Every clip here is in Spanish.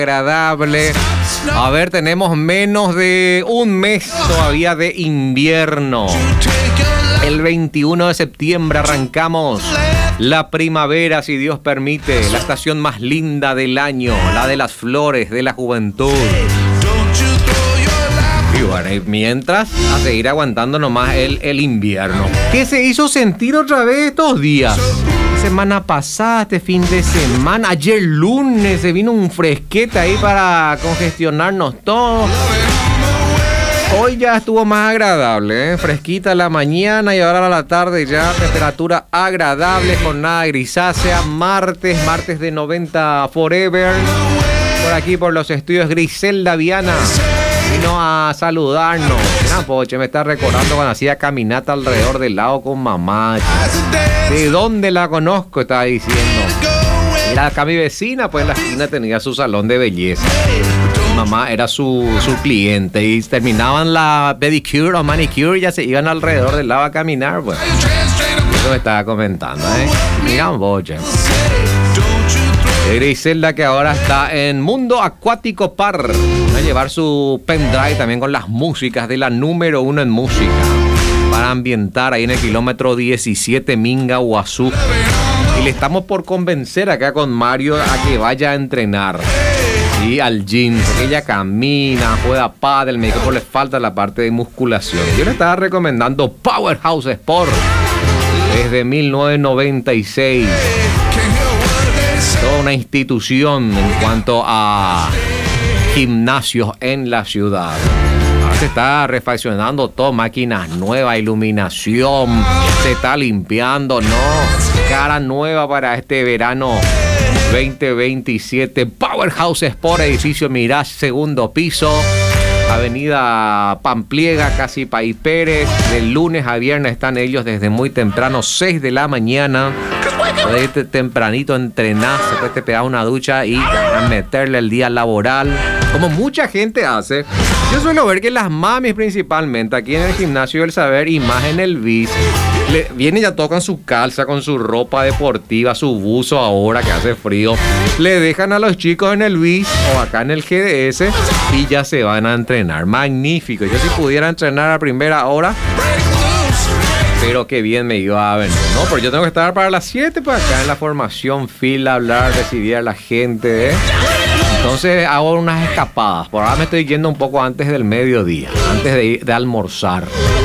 agradable. A ver, tenemos menos de un mes todavía de invierno. El 21 de septiembre arrancamos la primavera, si Dios permite, la estación más linda del año, la de las flores, de la juventud. Y bueno, y mientras, a seguir aguantando nomás el invierno, que se hizo sentir otra vez estos días. Semana pasada, este fin de semana, ayer lunes, se vino un fresquete ahí para congestionarnos todos. Hoy ya estuvo más agradable, fresquita la mañana y ahora a la tarde ya temperatura agradable, jornada grisácea, martes de 90 Forever. Por aquí por los estudios Griselda Viana vino a saludarnos. Poche, me está recordando cuando hacía caminata alrededor del lago con mamá. ¿De dónde la conozco? Estaba diciendo. Era acá mi vecina, pues en la esquina tenía su salón de belleza. Mi mamá era su cliente y terminaban la pedicure o manicure y ya se iban alrededor del lago a caminar, pues. Eso me estaba comentando, Mira, Poche. Griselda, que ahora está en Mundo Acuático Par. Va a llevar su pendrive también con las músicas de la número 1 en música para ambientar ahí en el kilómetro 17 Minga, Guazú. Y le estamos por convencer acá con Mario a que vaya a entrenar. Sí, al gym, porque ella camina, juega pádel, me dijo que le falta la parte de musculación. Yo le estaba recomendando Powerhouse Sport desde 1996. Toda una institución en cuanto a gimnasios en la ciudad. Ahora se está refaccionando todo, máquinas nuevas, iluminación, se está limpiando, cara nueva para este verano 2027. Powerhouse Sport, edificio Mirage, segundo piso, avenida Pampliega, casi País Pérez. De lunes a viernes están ellos desde muy temprano, 6 de la mañana. Podés irte tempranito a entrenar, después te pegas una ducha y a meterle el día laboral, como mucha gente hace. Yo suelo ver que las mamis principalmente aquí en el gimnasio del saber y más en el BIS vienen, ya tocan su calza con su ropa deportiva, su buzo ahora que hace frío, le dejan a los chicos en el BIS o acá en el GDS y ya se van a entrenar. Magnífico. Yo si pudiera entrenar a primera hora, pero qué bien me iba a venir, ¿no? Pero yo tengo que estar para las 7 para acá en la formación, fila, hablar, recibir a la gente, Entonces hago unas escapadas. Por ahora me estoy yendo un poco antes del mediodía, antes de almorzar.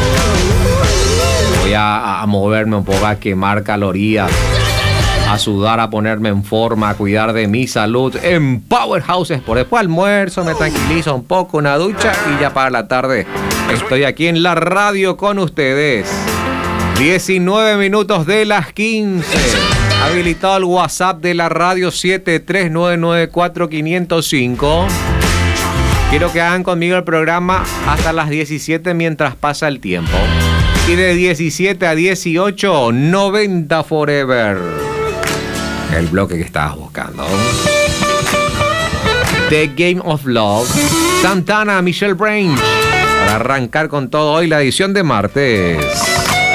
Voy a moverme un poco, a quemar calorías, a sudar, a ponerme en forma, a cuidar de mi salud en Powerhouse. Por después almuerzo, me tranquilizo un poco, una ducha y ya para la tarde estoy aquí en la radio con ustedes. 19 minutos de las 15. Habilitado el WhatsApp de la radio 73994-505. Quiero que hagan conmigo el programa hasta las 17 mientras pasa el tiempo. Y de 17 a 18, 90 Forever. El bloque que estabas buscando. The Game of Love. Santana, Michelle Branch. Para arrancar con todo hoy la edición de martes.